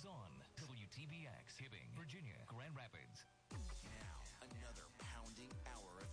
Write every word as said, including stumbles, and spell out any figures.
is on W T B X, Hibbing, Virginia, Grand Rapids. Now, another pounding hour